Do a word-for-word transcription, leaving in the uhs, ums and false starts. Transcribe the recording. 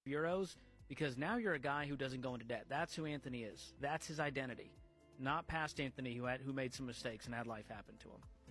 euros because now you're a guy who doesn't go into debt. That's who Anthony is. That's his identity. Not past Anthony who had who made some mistakes and had life happen to him.